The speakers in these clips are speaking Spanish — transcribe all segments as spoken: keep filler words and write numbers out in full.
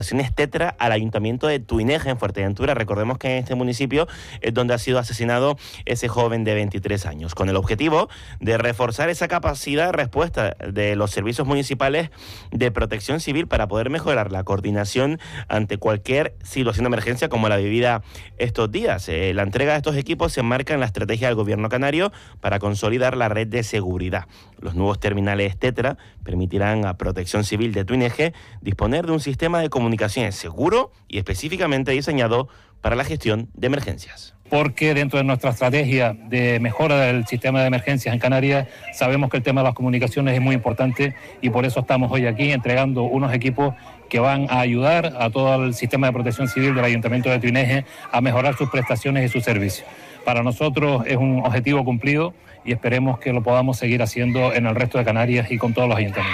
Tetra al ayuntamiento de Tuineje, en Fuerteventura. Recordemos que en este municipio es donde ha sido asesinado ese joven de veintitrés años, con el objetivo de reforzar esa capacidad de respuesta de los servicios municipales de protección civil para poder mejorar la coordinación ante cualquier situación de emergencia como la vivida estos días. Eh, la entrega de estos equipos se enmarca en la estrategia del gobierno canario para consolidar la red de seguridad. Los nuevos terminales Tetra permitirán a Protección Civil de Tuineje disponer de un sistema de comunicación comunicaciones seguro y específicamente diseñado para la gestión de emergencias. Porque dentro de nuestra estrategia de mejora del sistema de emergencias en Canarias sabemos que el tema de las comunicaciones es muy importante y por eso estamos hoy aquí entregando unos equipos que van a ayudar a todo el sistema de protección civil del Ayuntamiento de Tuineje a mejorar sus prestaciones y sus servicios. Para nosotros es un objetivo cumplido y esperemos que lo podamos seguir haciendo en el resto de Canarias y con todos los ayuntamientos.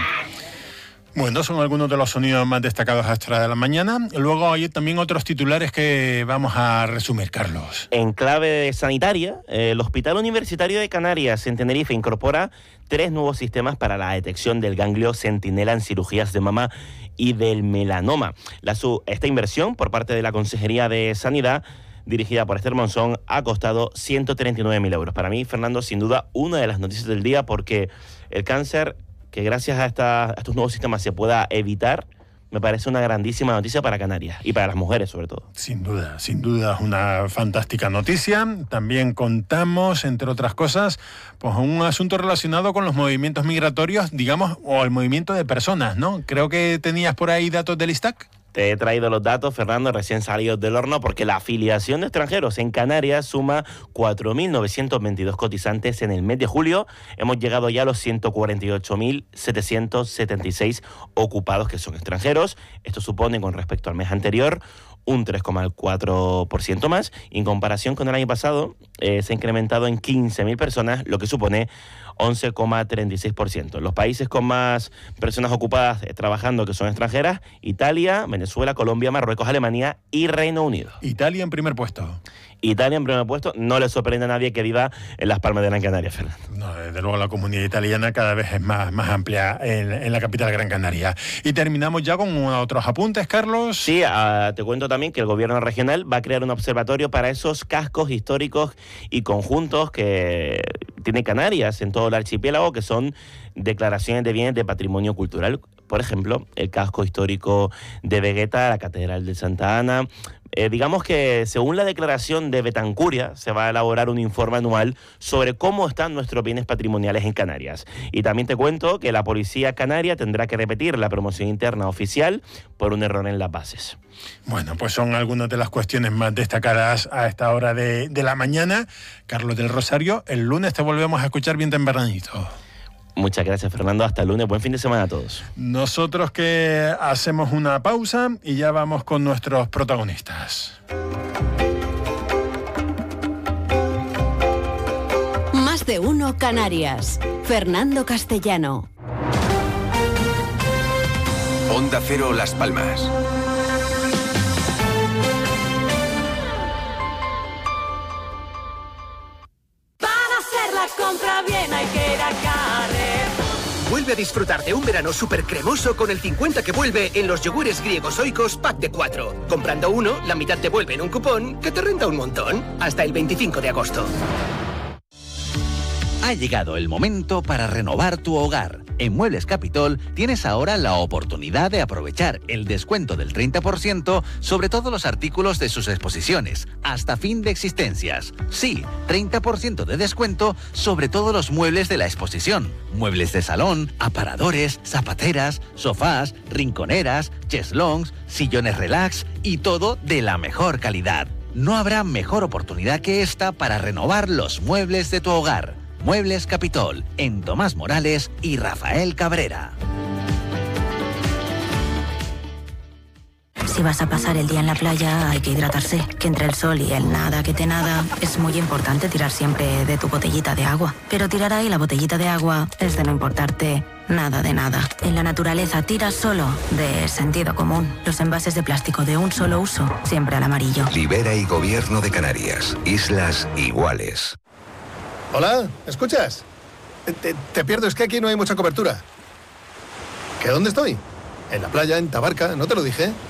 Bueno, son algunos de los sonidos más destacados a esta hora de la mañana. Luego hay también otros titulares que vamos a resumir, Carlos. En clave sanitaria, el Hospital Universitario de Canarias en Tenerife incorpora tres nuevos sistemas para la detección del ganglio centinela en cirugías de mama y del melanoma. La, su, esta inversión por parte de la Consejería de Sanidad, dirigida por Esther Monzón, ha costado ciento treinta y nueve mil euros. Para mí, Fernando, sin duda, una de las noticias del día, porque el cáncer, que gracias a, esta, a estos nuevos sistemas se pueda evitar, me parece una grandísima noticia para Canarias y para las mujeres sobre todo. Sin duda, sin duda es una fantástica noticia. También contamos, entre otras cosas, pues un asunto relacionado con los movimientos migratorios, digamos, o el movimiento de personas, ¿no? Creo que tenías por ahí datos del ISTAC. Te he traído los datos, Fernando, recién salidos del horno, porque la afiliación de extranjeros en Canarias suma cuatro mil novecientos veintidós cotizantes en el mes de julio. Hemos llegado ya a los ciento cuarenta y ocho mil setecientos setenta y seis ocupados que son extranjeros. Esto supone, con respecto al mes anterior, un tres coma cuatro por ciento más. En comparación con el año pasado, eh, se ha incrementado en quince mil personas, lo que supone once coma treinta y seis por ciento. Los países con más personas ocupadas eh, trabajando que son extranjeras: Italia, Venezuela, Colombia, Marruecos, Alemania y Reino Unido. Italia en primer puesto. Italia en primer puesto. No le sorprende a nadie que viva en Las Palmas de Gran Canaria, Fernando. No, desde luego la comunidad italiana cada vez es más, más amplia en, en la capital Gran Canaria. Y terminamos ya con otros apuntes, Carlos. Sí, uh, te cuento también que el gobierno regional va a crear un observatorio para esos cascos históricos y conjuntos que tiene Canarias en todo el archipiélago, que son declaraciones de bienes de patrimonio cultural. Por ejemplo, el casco histórico de Vegueta, la Catedral de Santa Ana. Eh, digamos que según la declaración de Betancuria se va a elaborar un informe anual sobre cómo están nuestros bienes patrimoniales en Canarias. Y también te cuento que la policía canaria tendrá que repetir la promoción interna oficial por un error en las bases. Bueno, pues son algunas de las cuestiones más destacadas a esta hora de, de la mañana. Carlos del Rosario, el lunes te volvemos a escuchar bien tempranito. Muchas gracias, Fernando. Hasta el lunes. Buen fin de semana a todos. Nosotros que hacemos una pausa y ya vamos con nuestros protagonistas. Más de uno Canarias. Fernando Castellano. Onda Cero Las Palmas. Para hacer la compra bien hay que ir a Carrer. Vuelve a disfrutar de un verano súper cremoso con el cincuenta que vuelve en los yogures griegos Oikos pack de cuatro. Comprando uno, la mitad te vuelve en un cupón que te renta un montón. Hasta el veinticinco de agosto. Ha llegado el momento para renovar tu hogar. En Muebles Capitol tienes ahora la oportunidad de aprovechar el descuento del treinta por ciento sobre todos los artículos de sus exposiciones, hasta fin de existencias. Sí, treinta por ciento de descuento sobre todos los muebles de la exposición. Muebles de salón, aparadores, zapateras, sofás, rinconeras, cheslongs, sillones relax y todo de la mejor calidad. No habrá mejor oportunidad que esta para renovar los muebles de tu hogar. Muebles Capitol, en Tomás Morales y Rafael Cabrera. Si vas a pasar el día en la playa, hay que hidratarse. Que entre el sol y el nada que te nada, es muy importante tirar siempre de tu botellita de agua. Pero tirar ahí la botellita de agua es de no importarte nada de nada. En la naturaleza tira solo de sentido común. Los envases de plástico de un solo uso, siempre al amarillo. Libera y Gobierno de Canarias. Islas iguales. Hola, ¿escuchas? Te, te pierdo, es que aquí no hay mucha cobertura. ¿Que dónde estoy? En la playa, en Tabarca, ¿no te lo dije?